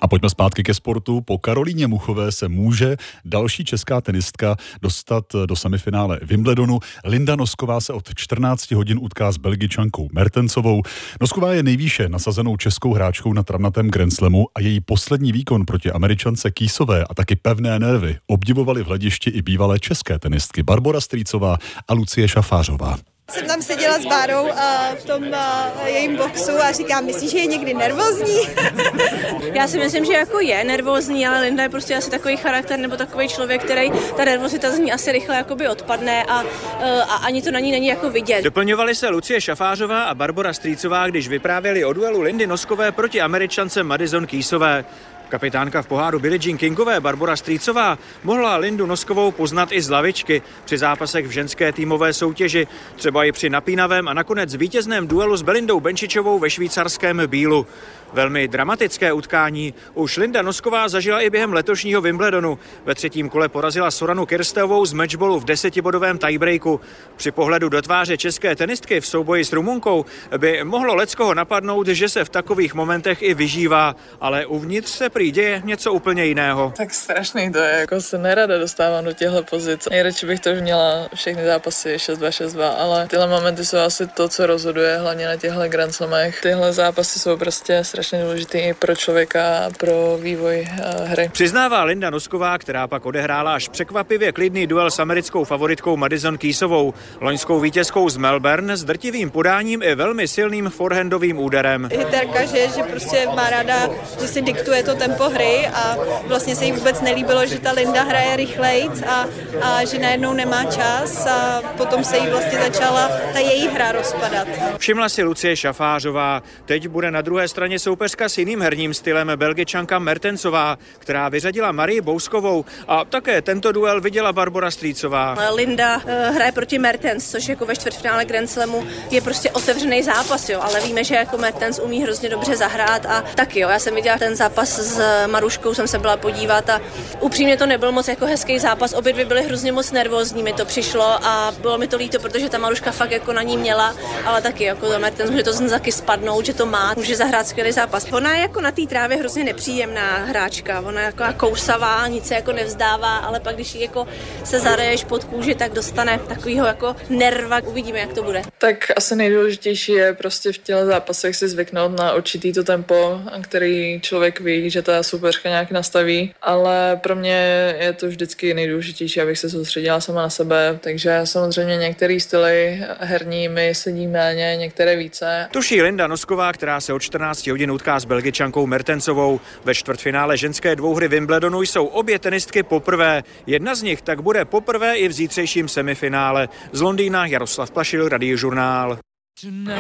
A pojďme zpátky ke sportu. Po Karolíně Muchové se může další česká tenistka dostat do semifinále Wimbledonu. Linda Nosková se od 14 hodin utká s Belgičankou Mertensovou. Nosková je nejvýše nasazenou českou hráčkou na travnatém Grand Slamu a její poslední výkon proti Američance Kýsové a taky pevné nervy obdivovali v hledišti i bývalé české tenistky Barbora Strýcová a Lucie Šafářová. Jsem tam seděla s Bárou v tom jejím boxu a říkám, myslíš, že je někdy nervózní? Já si myslím, že jako je nervózní, ale Linda je prostě asi takový charakter nebo takový člověk, který ta nervozita z ní asi rychle jakoby odpadne a ani to na ní není jako vidět. Doplňovali se Lucie Šafářová a Barbora Strýcová, když vyprávěli o duelu Lindy Noskové proti Američance Madison Keysové. Kapitánka v poháru Billie Jean Kingové Barbora Strýcová mohla Lindu Noskovou poznat i z lavičky při zápasech v ženské týmové soutěži, třeba i při napínavém a nakonec vítězném duelu s Belindou Benčičovou ve švýcarském Bílu. Velmi dramatické utkání už Linda Nosková zažila i během letošního Wimbledonu. Ve třetím kole porazila Soranu Kirstovou z matchballu v 10bodovém tiebreaku. Při pohledu do tváře české tenistky v souboji s Rumunkou by mohlo leckoho napadnout, že se v takových momentech i vyžívá, ale uvnitř se prý děje něco úplně jiného. Tak strašný to je, jako se nerada dostávám do těchto pozic. Nejradši bych to měla všechny zápasy 6-2, 6-2, ale tyhle momenty jsou asi to, co rozhoduje, hlavně na těchto Grand Slamech. Tyhle zápasy jsou prostě strašně důležitý i pro člověka a pro vývoj hry. Přiznává Linda Nosková, která pak odehrála až překvapivě klidný duel s americkou favoritkou Madison Keysovou, loňskou vítězkou z Melbourne s drtivým podáním i velmi silným forehandovým úderem. Hiterka, že prostě má ráda, že si diktuje to tempo hry a vlastně se jí vůbec nelíbilo, že ta Linda hraje rychlejc a že najednou nemá čas a potom se jí vlastně začala ta její hra rozpadat. Všimla si Lucie Šafářová. Teď bude na druhé straně soupeřka s jiným herním stylem Belgičanka Mertensová, která vyřadila Marii Bouskovou a také tento duel viděla Barbora Strýcová. Linda hraje proti Mertens, což jako ve čtvrtfinále Grand Slamu je prostě otevřený zápas, jo, ale víme, že jako Mertens umí hrozně dobře zahrát a taky, jo, já jsem viděla ten zápas s Maruškou, jsem se byla podívat a upřímně to nebyl moc jako hezký zápas, obě dvě byly hrozně moc nervózní, mi to přišlo a bylo mi to líto, protože ta Maruška fakt jako na ní měla, ale taky jako za Mertens může to taky spadnout, že to má, může zahrát skvělý zápas. Ona je jako na té trávě hrozně nepříjemná hráčka, ona je jako kousavá, nic se jako nevzdává, ale pak když jí jako se zareješ pod kůži, tak dostane takovýho jako nerva, uvidíme, jak to bude. Tak asi nejdůležitější je prostě v těchto zápasech si zvyknout na určitý to tempo, který člověk ví, že ta soupeřka nějak nastaví, ale pro mě je to vždycky nejdůležitější, abych se soustředila sama na sebe, takže samozřejmě některé styly herní mi sedí méně, některé více. Tuší Linda Nosková, která se od 14 hodin utká s Belgičankou Mertensovou. Ve čtvrtfinále ženské dvouhry Wimbledonu jsou obě tenistky poprvé. Jedna z nich tak bude poprvé i v zítřejším semifinále. Z Londýna Jaroslav Plašil, Radiožurnál.